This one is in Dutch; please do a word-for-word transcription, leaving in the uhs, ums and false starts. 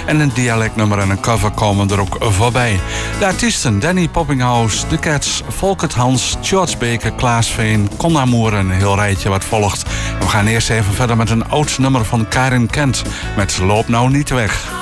En een dialectnummer en een cover komen er ook voorbij. De artiesten Danny Poppinghouse, The Cats, Volkert Hans, George Baker, Klaas Veen, Con Amour en een heel rijtje wat volgt. We gaan eerst even verder met een oud nummer van Karin Kent met Loop nou niet weg.